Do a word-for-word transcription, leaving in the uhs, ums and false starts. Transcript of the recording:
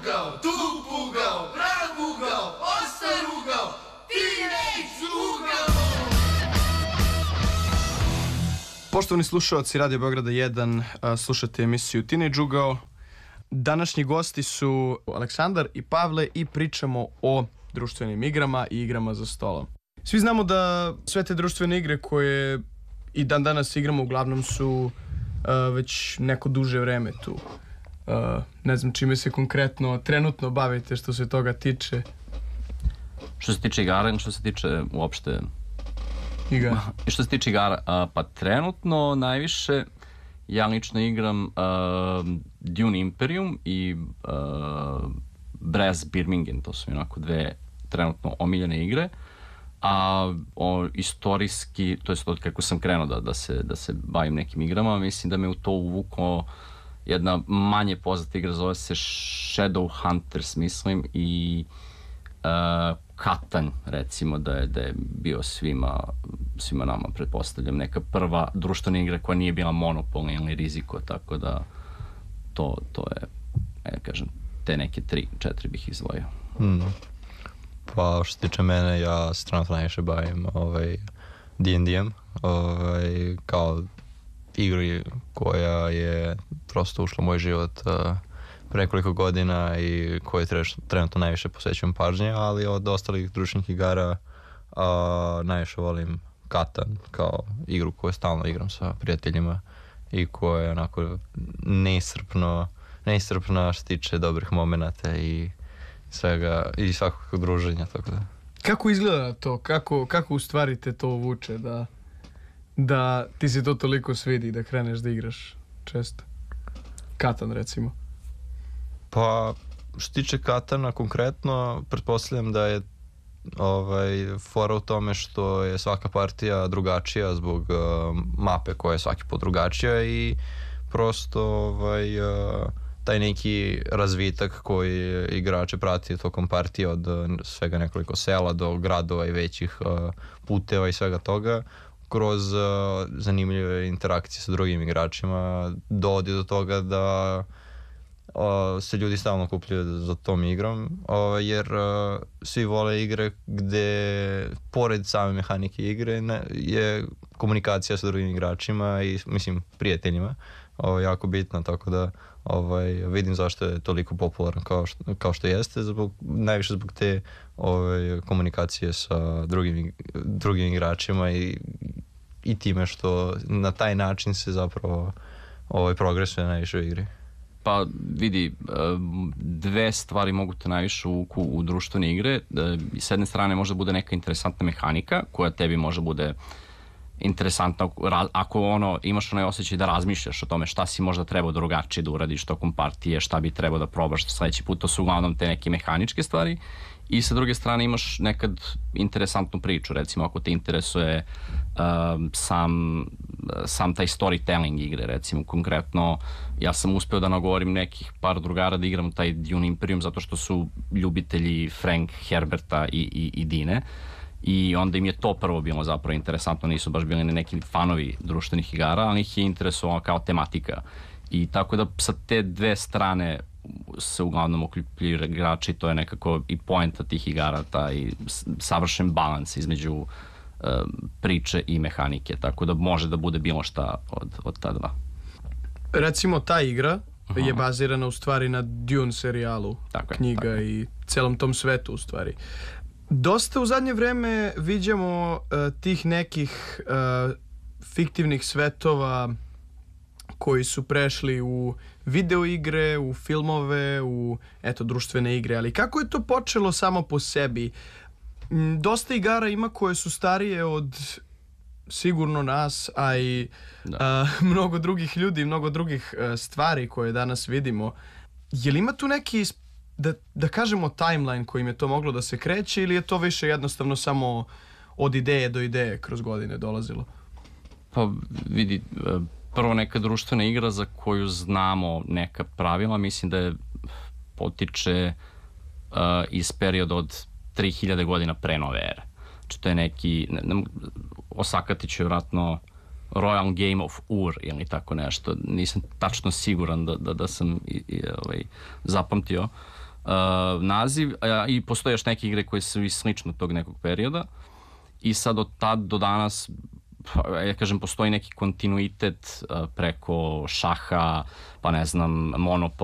ugao, tu ugao, prav ugao, ostaje ugao, Teenage ugao. Poštovani slušalci Radio Beograda jedan, slušate emisiju Teenage ugao. Današnji gosti su Aleksandar i Pavle i pričamo o društvenim igrama i igrama za stolom. Svi znamo da sve te društvene igre koje i dan danas igramo uglavnom su uh, već neko duže vreme tu. Uh, ne znam čime se konkretno trenutno bavite što se toga tiče. Što se tiče igara, što se tiče uopšte igara? Što se tiče igara, uh, pa trenutno najviše ja lično igram uh, Dune Imperium i uh, Brass Birmingham, to su onako dve trenutno omiljene igre. A o, istorijski, to je od kako sam krenuo da, da, se, da se bavim nekim igrama, mislim da me u to uvuklo jedna manje poznata igra, zove se Shadow Hunters, mislim, i uh, Katan, recimo, da je, da je bio svima, svima nama, pretpostavljam, neka prva društvena igra koja nije bila monopolna ili riziko, tako da to, to je, ja kažem, te neke tri, četiri bih izdvojio. Mm. Pa što se tiče mene, ja se trenutno najviše bavim ovaj, D and D-em, ovaj, kao igri koja je prosto ušla u moj život uh, pre nekoliko godina i koje trenutno najviše posvećujem pažnje, ali od ostalih društvenih igara uh, najviše volim Katan kao igru koju stalno igram sa prijateljima i koja je onako neiscrpno, neiscrpna što se tiče dobrih momenata i svega i svakog druženja, tako da. Kako izgleda to? Kako, kako u stvari te to vuče da, da ti se to toliko svidi da kreneš da igraš često? Katan, recimo. Pa, što tiče Katana konkretno, pretpostavljam da je ovaj, fora u tome što je svaka partija drugačija zbog uh, mape koja je svaki put drugačija i prosto ovaj, uh, taj neki razvitak koji igrače prati tokom partije od svega nekoliko sela do gradova i većih uh, puteva i svega toga, kroz uh, zanimljive interakcije sa drugim igračima dovodi do toga da uh, se ljudi stalno kupljaju za tom igrom, uh, jer uh, svi vole igre gde pored same mehanike igre ne, je komunikacija sa drugim igračima i mislim prijateljima uh, jako bitna, tako da Ovaj, vidim zašto je toliko popularan kao što, kao što jeste, zbog, najviše zbog te ovaj, komunikacije sa drugim, drugim igračima i, i time što na taj način se zapravo ovaj, progresuje najviše u igri. Pa vidi, dve stvari mogu te najviše uvuku u društvene igre. S jedne strane može bude neka interesantna mehanika koja tebi može bude interesantno ako ono imaš onaj osjećaj da razmišljaš o tome šta si možda trebao drugačije da uradiš tokom partije, šta bi trebao da probaš sledeći put, to su uglavnom te neke mehaničke stvari. I sa druge strane imaš nekad interesantnu priču, recimo ako te interesuje uh, sam, sam taj storytelling igre, recimo konkretno ja sam uspeo da nagovorim nekih par drugara da igram taj Dune Imperium zato što su ljubitelji Frank Herberta i, i, i Dine. I onda im je to prvo bilo zapravo interesantno, nisu baš bili neki fanovi društvenih igara, ali ih je interesovalo kao tematika. I tako da sa te dve strane se uglavnom okupljaju igrači, to je nekako i poenta tih igara, taj savršen balans između uh, priče i mehanike, tako da može da bude bilo šta od, od ta dva. Recimo ta igra uh-huh. je bazirana u stvari na Dune serijalu, tako je, knjiga tako. I celom tom svetu u stvari. Dosta u zadnje vreme viđamo uh, tih nekih uh, fiktivnih svetova koji su prešli u video igre, u filmove, u eto društvene igre, ali kako je to počelo samo po sebi? Dosta igara ima koje su starije od sigurno nas, a i uh, mnogo drugih ljudi, mnogo drugih uh, stvari koje danas vidimo. Je li ima tu neki Da, da kažemo timeline kojim je to moglo da se kreće ili je to više jednostavno samo od ideje do ideje kroz godine dolazilo? Pa vidi, prvo neka društvena igra za koju znamo neka pravila, mislim da je potiče uh, iz perioda od tri hiljade godina pre nove ere. Znači to je neki, ne, ne, osakati će vratno Royal Game of Ur ili tako nešto, nisam tačno siguran da, da, da sam i, i, ovaj, zapamtio. naziv a, i postoje još neke igre koje su i slično tog nekog perioda i sad od tad do danas ja kažem postoji neki kontinuitet uh, preko šaha, pa ne znam, Monopoly